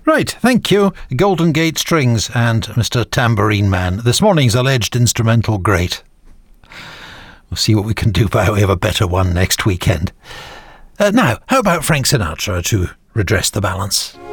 Right, thank you. Golden Gate Strings and Mr. Tambourine Man. This morning's alleged instrumental great. We'll see what we can do by way of a better one next weekend. Now, how about Frank Sinatra to redress the balance?